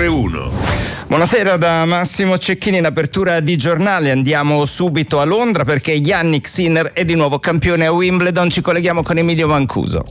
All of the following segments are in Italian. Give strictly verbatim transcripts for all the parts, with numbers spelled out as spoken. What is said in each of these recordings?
erre uno. Buonasera da Massimo Cecchini. In apertura di giornale andiamo subito a Londra perché Jannik Sinner è di nuovo campione a Wimbledon. Ci colleghiamo con Emilio Mancuso.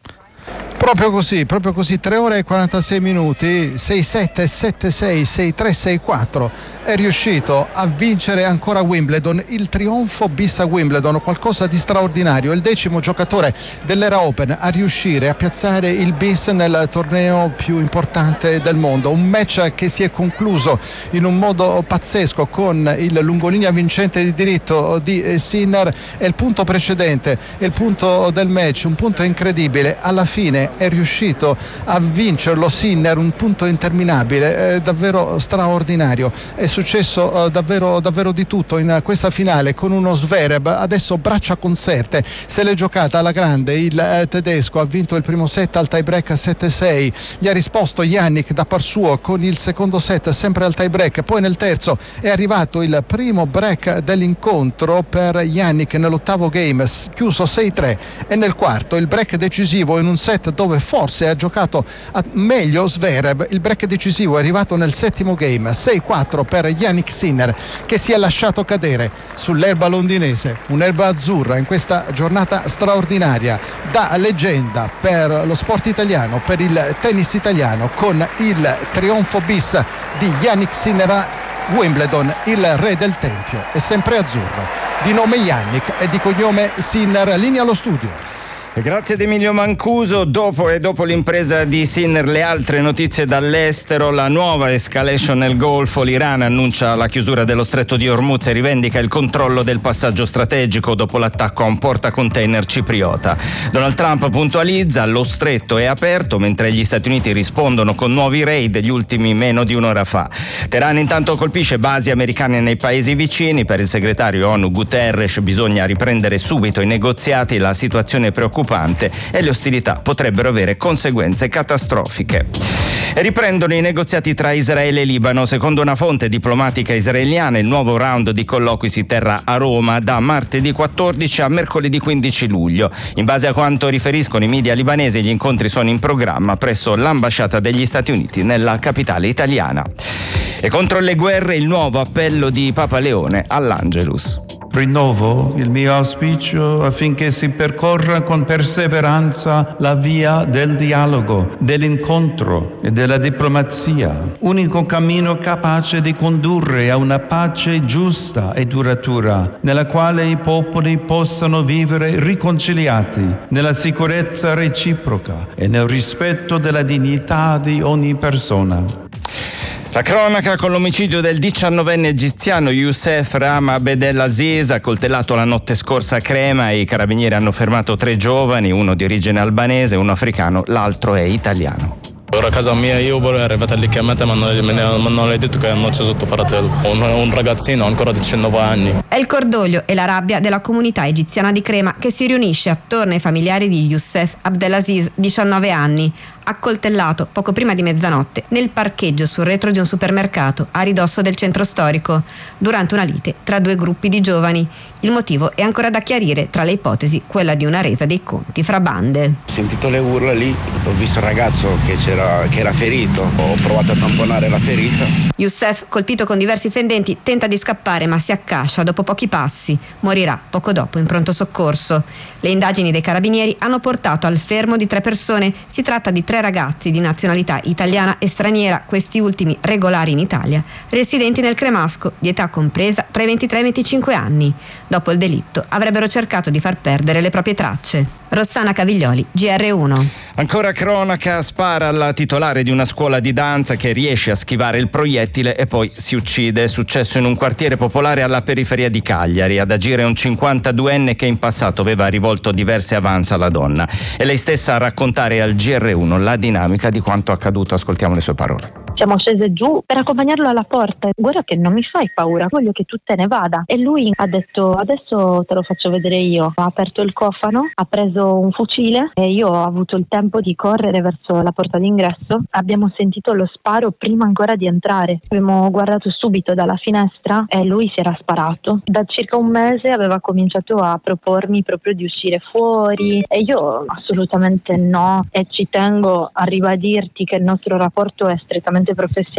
Proprio così, proprio così, tre ore e quarantasei minuti, sei sette, sette sei, sei tre, sei quattro. È riuscito a vincere ancora Wimbledon, il trionfo bis a Wimbledon, qualcosa di straordinario. Il decimo giocatore dell'Era Open a riuscire a piazzare il bis nel torneo più importante del mondo. Un match che si è concluso in un modo pazzesco con il lungolinea vincente di diritto di Sinner e il punto precedente, il punto del match, un punto incredibile. Alla fine è riuscito a vincerlo Sinner, un punto interminabile, eh, davvero straordinario. È successo eh, davvero, davvero di tutto in questa finale con uno Zverev adesso braccia conserte, se l'è giocata alla grande il eh, tedesco, ha vinto il primo set al tie break a sette sei, gli ha risposto Jannik da par suo con il secondo set sempre al tie break, poi nel terzo è arrivato il primo break dell'incontro per Jannik nell'ottavo game, chiuso sei tre, e nel quarto il break decisivo in un set dove forse ha giocato meglio Zverev. Il break decisivo è arrivato nel settimo game, sei quattro per Jannik Sinner, che si è lasciato cadere sull'erba londinese, un'erba azzurra in questa giornata straordinaria, da leggenda per lo sport italiano, per il tennis italiano, con il trionfo bis di Jannik Sinner a Wimbledon. Il re del tempio è sempre azzurro, di nome Jannik e di cognome Sinner. Linea allo studio. Grazie ad Emilio Mancuso. Dopo e dopo l'impresa di Sinner, le altre notizie dall'estero. La nuova escalation nel Golfo. L'Iran annuncia la chiusura dello stretto di Hormuz e rivendica il controllo del passaggio strategico dopo l'attacco a un portacontainer cipriota. Donald Trump puntualizza: lo stretto è aperto, mentre gli Stati Uniti rispondono con nuovi raid, gli ultimi meno di un'ora fa. Teheran intanto colpisce basi americane nei paesi vicini. Per il segretario ONU Guterres bisogna riprendere subito i negoziati, la situazione è preoccupante e le ostilità potrebbero avere conseguenze catastrofiche. E riprendono i negoziati tra Israele e Libano. Secondo una fonte diplomatica israeliana, il nuovo round di colloqui si terrà a Roma da martedì quattordici a mercoledì quindici luglio. In base a quanto riferiscono i media libanesi, gli incontri sono in programma presso l'ambasciata degli Stati Uniti nella capitale italiana. E contro le guerre il nuovo appello di Papa Leone all'Angelus. Rinnovo il mio auspicio affinché si percorra con perseveranza la via del dialogo, dell'incontro e della diplomazia, unico cammino capace di condurre a una pace giusta e duratura, nella quale i popoli possano vivere riconciliati, nella sicurezza reciproca e nel rispetto della dignità di ogni persona. La cronaca con l'omicidio del diciannovenne egiziano Youssef Rama Abdelaziz, accoltellato la notte scorsa a Crema. I carabinieri hanno fermato tre giovani, uno di origine albanese, uno africano, l'altro è italiano. Ora a casa mia, io è arrivata lì chiamata, ma non, me ne hanno detto che hanno ucciso tuo fratello, un, un ragazzino ancora di diciannove anni. È il cordoglio e la rabbia della comunità egiziana di Crema che si riunisce attorno ai familiari di Youssef Abdelaziz, diciannove anni, accoltellato poco prima di mezzanotte nel parcheggio sul retro di un supermercato a ridosso del centro storico, durante una lite tra due gruppi di giovani. Il motivo è ancora da chiarire, tra le ipotesi quella di una resa dei conti fra bande. Ho sentito le urla lì, ho visto il ragazzo che, c'era, che era ferito, ho provato a tamponare la ferita. Youssef, colpito con diversi fendenti, tenta di scappare ma si accascia dopo pochi passi. Morirà poco dopo in pronto soccorso. Le indagini dei carabinieri hanno portato al fermo di tre persone. Si tratta di tre ragazzi di nazionalità italiana e straniera, questi ultimi regolari in Italia, residenti nel Cremasco, di età compresa tra i ventitré e i venticinque anni. Dopo il delitto avrebbero cercato di far perdere le proprie tracce. Rossana Caviglioli, G R uno. Ancora cronaca, spara alla titolare di una scuola di danza che riesce a schivare il proiettile e poi si uccide. È successo in un quartiere popolare alla periferia di Cagliari. Ad agire un cinquantaduenne che in passato aveva rivolto diverse avance alla donna. È lei stessa a raccontare al G R uno la dinamica di quanto accaduto. Ascoltiamo le sue parole. Siamo scese giù per accompagnarlo alla porta. Guarda che non mi fai paura, voglio che tu te ne vada. E lui ha detto: adesso te lo faccio vedere io. Ha aperto il cofano, ha preso un fucile e io ho avuto il tempo di correre verso la porta d'ingresso. Abbiamo sentito lo sparo prima ancora di entrare. Abbiamo guardato subito dalla finestra e lui si era sparato. Da circa un mese aveva cominciato a propormi proprio di uscire fuori e io assolutamente no, e ci tengo a ribadirti che il nostro rapporto è strettamente professionale.